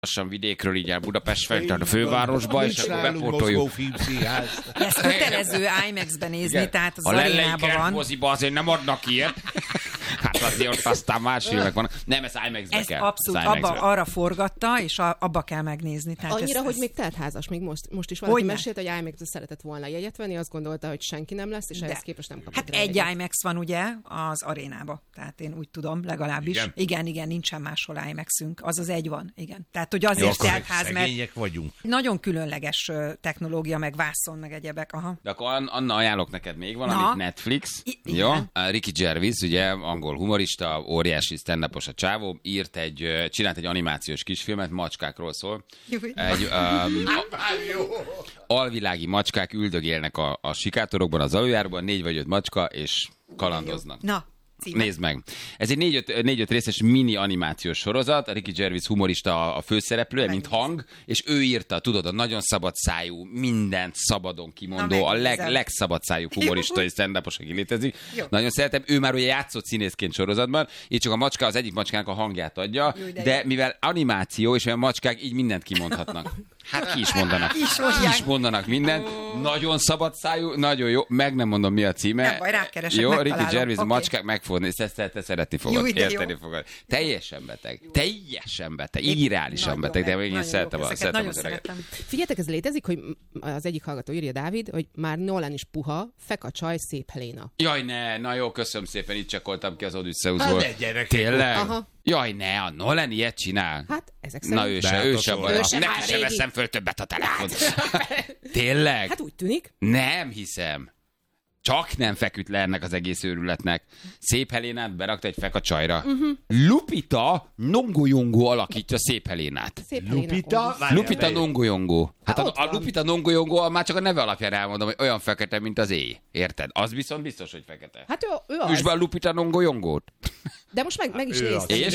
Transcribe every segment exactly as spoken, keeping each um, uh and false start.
lassan vidékről így el Budapest felé, tehát a fővárosba, és akkor bepótoljuk. Ezt kötelező IMAX-ben nézni, igen. Tehát az a arénában van. Moziba azért nem adnak ilyet. Hát azért ott aztán más filmek vannak. Nem, ez IMAX-be ezt kell. abszolút abba, arra forgatta, és a, abba kell megnézni. Tehát annyira, ez, hogy ez... még teltházas, még most, most is valaki mesélt, hogy IMAX-be szeretett volna jegyet venni, azt gondolta, hogy senki nem lesz, és de. ehhez képest nem kapott. Hát egy jegyet. IMAX van ugye az arénába, tehát én úgy tudom, legalábbis. Igen, igen, igen nincsen máshol IMAX-ünk, az az egy van, igen. Tehát, hogy azért teltház, mert vagyunk. Nagyon különleges technológia, meg vászon, meg egyebek. Aha. De akkor Anna, ajánlok neked még valamit, Netflix. I- jó? Ricky Gervais, ugye, angol humorista, óriási stand-upos a csávó, írt egy, csinált egy animációs kisfilmet, macskákról szól. Egy um, alvilági macskák üldögélnek a, a sikátorokban, az aluljáróban, négy vagy öt macska, és kalandoznak. Na. Címe. Nézd meg. Ez egy négy-öt, négy-öt részes mini animációs sorozat, a Ricky Gervais humorista a főszereplője, mint hang, és ő írta, tudod, a nagyon szabad szájú, mindent szabadon kimondó, a leg, legszabad szájú humorista és stand-upos, aki létezik. Jó. Nagyon szeretem. Ő már ugye játszott színészként sorozatban, így csak a macska az egyik macskának a hangját adja, jó, de, de mivel animáció, és olyan macskák így mindent kimondhatnak. Hát ki is mondanak. Ki is, ki is mondanak mindent. Oh. Nagyon szabad szájú, nagyon jó. Meg nem mondom, mi a címe. Nem baj, rákeresek, jó, megtalálom. Ricky Gervais, okay. macskák megfogni, ezt te, te szeretni fogod, jó, érteni jó. fogod. Teljesen beteg. Jó. Teljesen beteg. Irreálisan nagyon beteg, de én szeretem a szeretem az öreget. Figyeljetek, ez létezik, hogy az egyik hallgató írja, Dávid, hogy már Nolan is puha, Feka csaj, szép Helena. Jaj, ne, na jó, köszönöm szépen, itt csekkoltam ki az Odysseusból. Hát, tényleg? Aha. Jaj, ne, a Nolan ilyet csinál. Hát, ezek szerint. Na ő se, ő se baj. Neki se veszem föl többet a telefont. Tényleg? Hát úgy tűnik. Nem hiszem. Csak nem feküdt le ennek az egész őrületnek. Szép Helénát berakta egy feka csajra. Uh-huh. Lupita Nyong'o alakítja Szép Helénát. Szép Lupita? Lupita Nyong'o. Hát a, a Lupita Nyong'o már csak a neve alapján elmondom, hogy olyan fekete, mint az éj. Érted? Az viszont biztos, hogy fekete. Hát ő, ő az. Üsd be a Lupita Nyong'ót. De most meg, meg is néztem. És?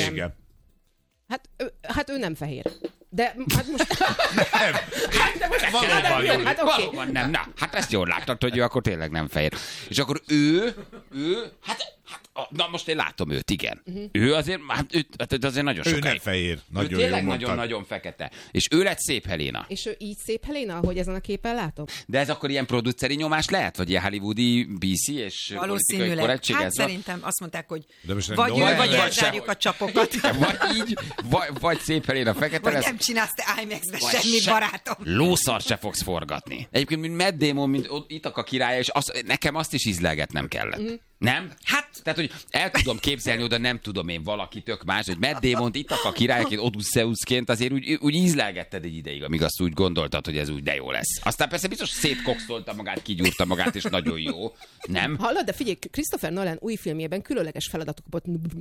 Hát ő, hát ő nem fehér. De hát most... nem. Hát, de most valóban nem, hát oké. Valóban nem. Na, hát ezt jól láttad, hogy ő akkor tényleg nem fehér. És akkor ő, ő, hát, hát na most én látom őt, igen. Uh-huh. Ő azért, hát ő, hát azért nagyon sokáig. Ő nem fehér. Nagyon ő tényleg nagyon-nagyon fekete. És ő lett Szép Helena. És ő így Szép Helena, ahogy ezen a képen látom? De ez akkor ilyen produceri nyomás lehet? Vagy ilyen hollywoodi bé cé és politikai korrektség? Hát szerintem azt mondták, hogy vagy ő, vagy elzárjuk a csapokat. Vagy így, vagy, vagy Szép Helena fekete vagy lesz. nem csinálsz te IMAX-be semmit, se, barátom. Lószar se fogsz forgatni. Egyébként, mint Matt Damon, mint Ithaca királya, és azt, nekem azt is ízlelgetnem kellett. Mm. Nem? Hát, tehát, hogy el tudom képzelni oda, nem tudom én, valaki tök más, hogy Matt Damont Ithaca királyként, Odysseusként azért úgy, úgy ízlelgetted egy ideig, amíg azt úgy gondoltad, hogy ez úgy de jó lesz. Aztán persze biztos szétkokszolta magát, kigyúrta magát, és nagyon jó. Nem? Hallod, de figyelj, Christopher Nolan új filmjében különleges feladatok kapott,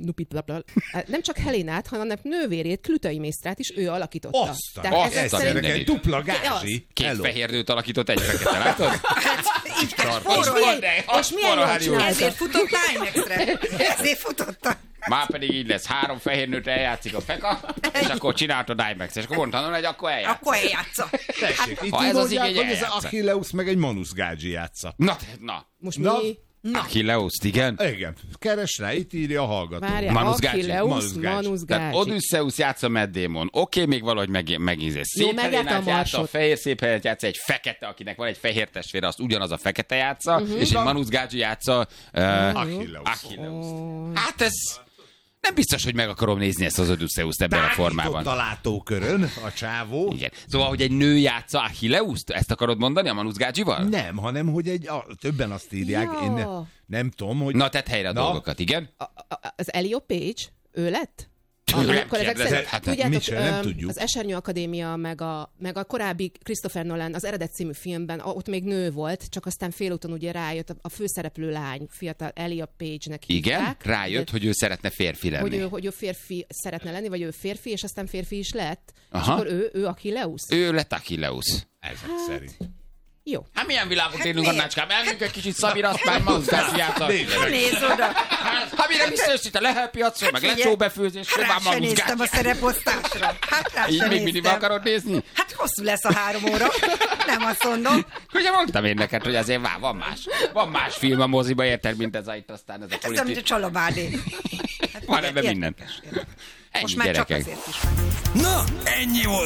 nem csak Helénát, hanem nővérét, Klütai Mésztrát is ő alakította. Aztán, Tehát ez szerint dupla gázsi. Két fehér nőt alakított, egy fekete, látod? Így kell és milyen jól csinálta? Futott IMAX-re. Ezért futotta. Már pedig így lesz. Három fehér nőt eljátszik a Feka, és akkor csináltad IMAX-et. És akkor mondtam, hogy akkor eljátsza. Akkor eljátsza. Tessék, itt így mondják, hogy ez Achilleus meg egy Manus Gágyi játsza. Na, na. Most na. mi? Na. Achilleus, igen? Igen. Keres rá, itt írja a hallgató. Várjál, Manus Achilleus, Manus Gágyi. Odysseus játsza Matt Damon. Oké, okay, még valahogy meg, megízés. Szép Helénát játsza, a fehér Szép Helénát játsza, egy fekete, akinek van egy fehér testvére, azt ugyanaz a fekete játsza, uh-huh. és egy Manus Gágyi játsza uh, Achilleus. Achilleus. Hát ez... Nem biztos, hogy meg akarom nézni ezt az Odysseust ebben a formában. Tágított a látókörön a csávó. Igen. Szóval, hogy egy nő játsza Achilleust? Ezt akarod mondani a Manus Gágyival? Nem, hanem, hogy egy, a, többen azt írják, ja. én ne, nem tudom, hogy... Na, tedd helyre a Na. dolgokat, igen? A, a, az Elio Page, ő lett? Nem kérdezett, hát tudjátok, sem, nem tudjuk. Az Esernyő Akadémia, meg a, meg a korábbi Christopher Nolan, az Eredet című filmben, ott még nő volt, csak aztán félúton ugye rájött, a főszereplő lány, fiatal Elia Page-nek hívták. Igen, rájött, hogy ő szeretne férfi lenni. Hogy ő, hogy ő férfi szeretne lenni, vagy ő férfi, és aztán férfi is lett. Aha. És akkor ő, ő Achilleus? Ő lett Achilleus. Ezek hát... szerint. Jó. Hát milyen világot hát élünk, Annácskám? Elmegyünk egy kicsit Szabira, azt már Manus Gágyi játsza. Nézd oda. Hát mire biztos itt a lehelpiacról, meg lecsóbefőzésről, már Manus Gágyi. Rá néztem a szereposztásra. Hát rá így még mindig akarod nézni? Hát hosszú lesz a három óra. Nem azt mondom. Ugye mondtam én neked, hogy azért vár, van más. Van más film a moziba, érted, mint ez a itt aztán ez a politik. Ez a Csalabádé. Van ebben minden. Most már gyerekek. csak azért is megnézem. Na, ennyi volt.